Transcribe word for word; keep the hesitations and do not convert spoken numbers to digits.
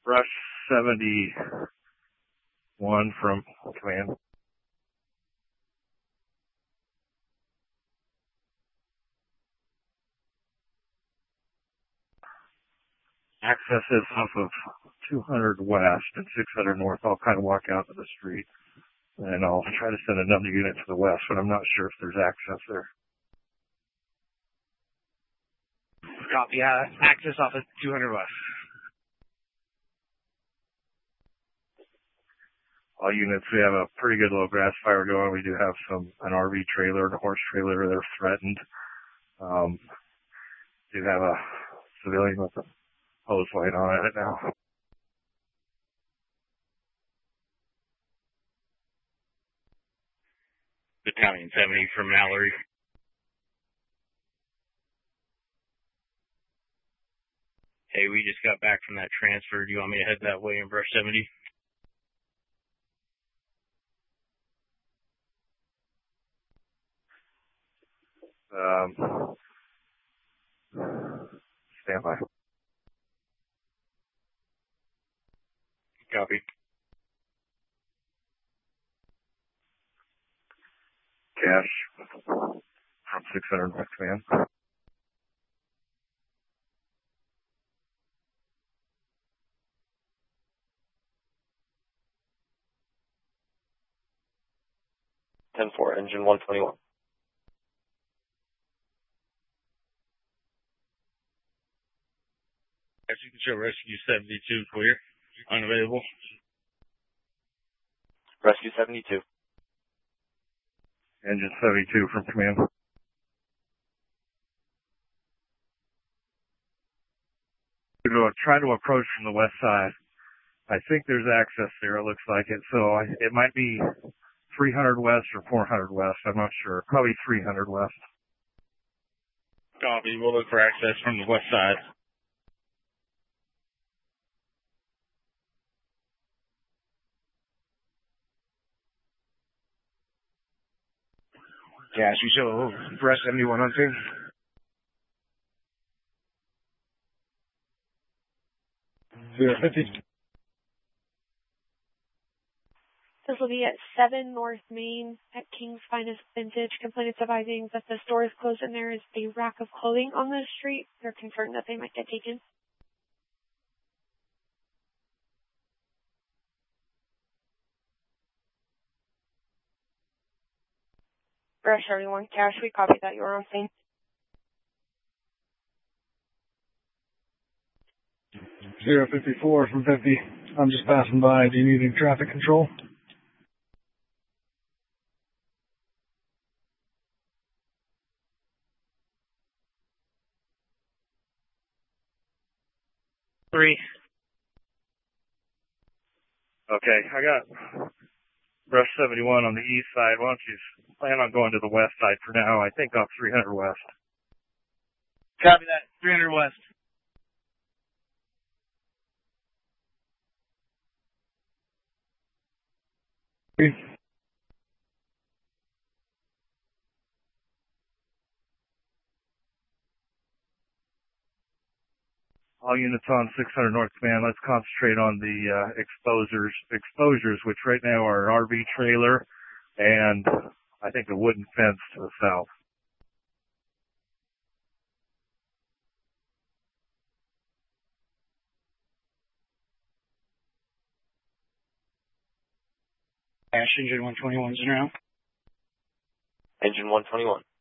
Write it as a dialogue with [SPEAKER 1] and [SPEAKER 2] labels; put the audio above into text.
[SPEAKER 1] Brush seventy-one from command. Access is off of two hundred west and six hundred north. I'll kind of walk out to the street and I'll try to send another unit to the west, but I'm not sure if there's access there.
[SPEAKER 2] Copy. Yeah, access off of two hundred west.
[SPEAKER 1] All units, we have a pretty good low grass fire going. We do have some an R V trailer and a horse trailer. They're threatened. Um, do have a civilian with a hose light on it now.
[SPEAKER 3] Battalion seventy from Mallory. Hey, we just got back from that transfer. Do you want me to head that way in Brush seventy?
[SPEAKER 1] Um, stand by.
[SPEAKER 3] Copy.
[SPEAKER 1] Cash from six hundred West Command.
[SPEAKER 4] ten four, engine one twenty-one.
[SPEAKER 3] As you can show, Rescue seventy-two clear. Unavailable.
[SPEAKER 4] Rescue seventy-two.
[SPEAKER 1] Engine seventy-two from command. We're going to try to approach from the west side. I think there's access there, it looks like it. So I, it might be three hundred west or four hundred west. I'm not sure. Probably three hundred west.
[SPEAKER 3] Copy. We'll look for access from the west side.
[SPEAKER 2] Cash, we show Brush seventy-one on scene. zero fifty.
[SPEAKER 5] This will be at seven North Main at King's Finest Vintage. Complainants advising that the store is closed and there is a rack of clothing on the street. They're concerned that they might get taken. Brush seventy-one, Cash, we copy that. You're on scene.
[SPEAKER 6] zero fifty-four from fifty. I'm just passing by. Do you need any traffic control?
[SPEAKER 2] Three.
[SPEAKER 1] Okay, I got Brush seventy-one on the east side. Why don't you plan on going to the west side for now? I think off three hundred west.
[SPEAKER 2] Copy that. three hundred west.
[SPEAKER 6] Three.
[SPEAKER 1] All units on six hundred North Command, let's concentrate on the uh, exposures, exposures, which right now are an R V trailer and I think a wooden fence to the south.
[SPEAKER 2] Cash, engine one twenty-one's in route.
[SPEAKER 4] Engine one twenty-one.